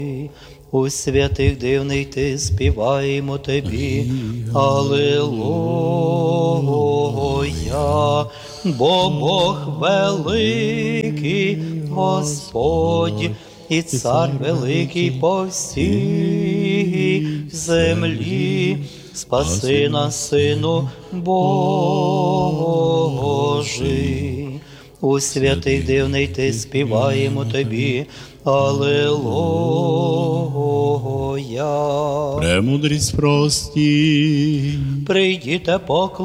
У святих дивний ти співаємо тобі, Алілуя, бо Бог великий, Господь, і Цар великий по всій землі, спаси нас, Сину Божий. У святих дивний ти співаємо тобі, Алілуя. Премудрість прості. Прийдіте, поклонімося